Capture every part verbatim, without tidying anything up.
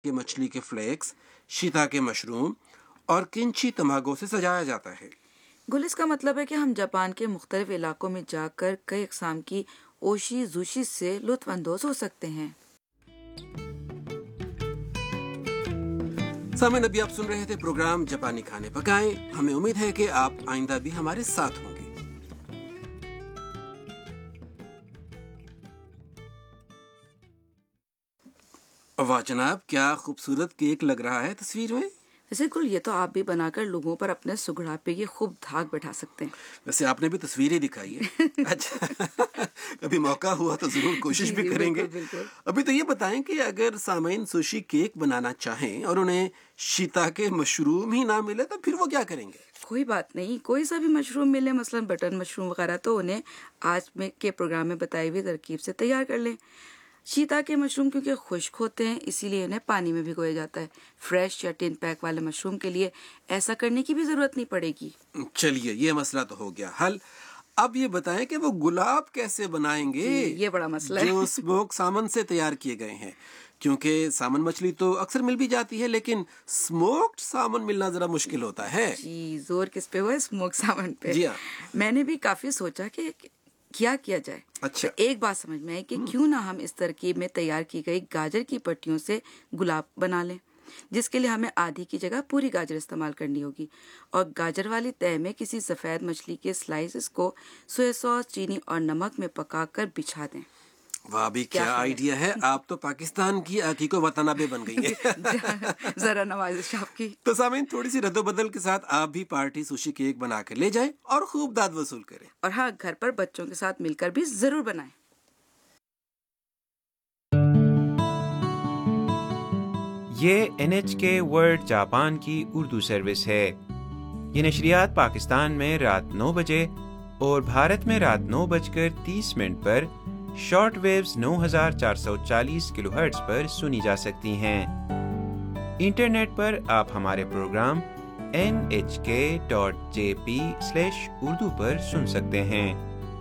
کے مچھلی کے فلیکس، شیتا کے مشروم اور کنچی تماگو سے سجایا جاتا ہے۔ گل، اس کا مطلب ہے کہ ہم جاپان کے مختلف علاقوں میں جا کر کئی اقسام کی اوشی زوشی سے لطف اندوز ہو سکتے ہیں۔ سامعین، ابھی آپ سن رہے تھے پروگرام جاپانی کھانے پکائیں۔ ہمیں امید ہے کہ آپ آئندہ بھی ہمارے ساتھ ہوں گے۔ واہ جناب، کیا خوبصورت کیک لگ رہا ہے تصویر میں۔ ویسے گل، یہ تو آپ بھی بنا کر لوگوں پر اپنے سگڑا پہ یہ خوب دھاگ بیٹھا سکتے ہیں۔ ویسے آپ نے بھی تصویریں دکھائی ہے۔ اچھا، کبھی موقع ہوا تو ضرور کوشش بھی کریں گے۔ ابھی تو یہ بتائیں کہ اگر سامعین سوشی کیک بنانا چاہیں اور انہیں شیتا کے مشروم ہی نہ ملے تو پھر وہ کیا کریں گے؟ کوئی بات نہیں، کوئی سا بھی مشروم ملے، مثلا بٹن مشروم وغیرہ، تو انہیں آج میں کے پروگرام میں بتائی ہوئی ترکیب سے تیار کر لیں۔ شیتا کے مشروم کیونکہ خشک ہوتے ہیں، اسی لیے انہیں پانی میں بھگویا جاتا ہے۔ فریش یا ٹن پیک والے مشروم کے لیے ایسا کرنے کی بھی ضرورت نہیں پڑے گی۔ چلیے، یہ مسئلہ تو ہو گیا حل۔ اب یہ بتائیں کہ وہ گلاب کیسے بنائیں گے؟ یہ بڑا مسئلہ ہے، جو اسموک سامن سے تیار کیے گئے ہیں، کیونکہ سامن مچھلی تو اکثر مل بھی جاتی ہے، لیکن اسموکڈ سامن ملنا ذرا مشکل ہوتا ہے۔ جی، زور کس پہ ہوا؟ اسموک سامن پہ۔ جی ہاں، میں نے بھی کافی سوچا کہ کیا کیا جائے۔ اچھا، ایک بات سمجھ میں آئی کہ کیوں نہ ہم اس ترکیب میں تیار کی گئی گاجر کی پٹیوں سے گلاب بنا لیں، جس کے لیے ہمیں آدھی کی جگہ پوری گاجر استعمال کرنی ہوگی، اور گاجر والی تہہ میں کسی سفید مچھلی کے سلائسز کو سویا ساس، چینی اور نمک میں پکا کر بچھا دیں۔ واہ بھی کیا آئیڈیا ہے، آپ تو پاکستان کی آقی کو وطنابے بن گئی ہیں۔ ذرا نوازش آپ کی۔ تو سامعین، تھوڑی سی رد و بدل کے ساتھ آپ بھی پارٹی سوشی کیک بنا کر لے جائیں اور خوب داد وصول کریں، اور ہاں، گھر پر بچوں کے ساتھ مل کر بھی ضرور بنائیں۔ یہ این ایچ کے ورلڈ جاپان کی اردو سروس ہے۔ یہ نشریات پاکستان میں رات نو بجے اور بھارت میں رات نو بج کر تیس منٹ پر شارٹ ویوز نو ہزار چار سو چالیس کلو ہرٹز پر سنی جا سکتی ہیں۔ انٹرنیٹ پر آپ ہمارے پروگرام این ایچ کے dot J P slash Urdu پر سن سکتے ہیں۔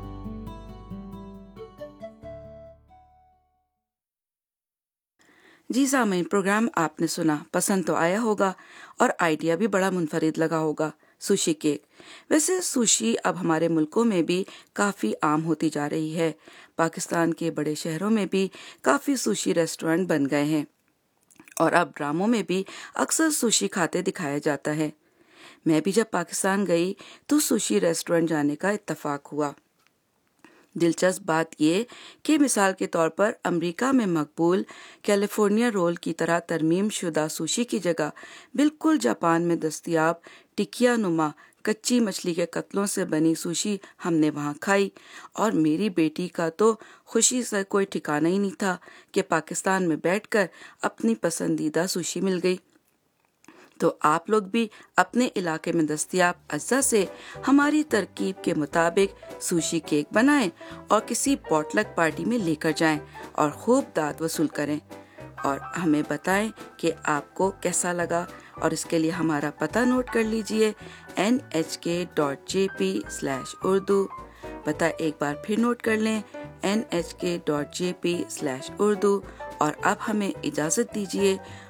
جی سامعین، پروگرام آپ نے سنا، پسند تو آیا ہوگا اور آئیڈیا بھی بڑا منفرد لگا ہوگا، سوشی کیک۔ ویسے سوشی اب ہمارے ملکوں میں بھی کافی عام ہوتی جا رہی ہے۔ پاکستان کے بڑے شہروں میں بھی کافی سوشی ریسٹورنٹ بن گئے ہیں، اور اب ڈراموں میں بھی اکثر سوشی کھاتے دکھایا جاتا ہے۔ میں بھی جب پاکستان گئی تو سوشی ریسٹورنٹ جانے کا اتفاق ہوا۔ دلچسپ بات یہ کہ مثال کے طور پر امریکہ میں مقبول کیلیفورنیا رول کی طرح ترمیم شدہ سوشی کی جگہ بالکل جاپان میں دستیاب ٹکیا نما کچی مچھلی کے قطلوں سے بنی سوشی ہم نے وہاں کھائی، اور میری بیٹی کا تو خوشی سے کوئی ٹھکانہ ہی نہیں تھا کہ پاکستان میں بیٹھ کر اپنی پسندیدہ سوشی مل گئی۔ تو آپ لوگ بھی اپنے علاقے میں دستیاب اجزاء سے ہماری ترکیب کے مطابق سوشی کیک بنائیں اور کسی پوٹلک پارٹی میں لے کر جائیں اور خوب داد وصول کریں، اور ہمیں بتائیں کہ آپ کو کیسا لگا۔ اور اس کے لیے ہمارا پتہ نوٹ کر لیجئے، این ایچ کے dot J P slash Urdu. پتہ ایک بار پھر نوٹ کر لیں، این ایچ کے dot J P slash Urdu. اور اب ہمیں اجازت دیجیے،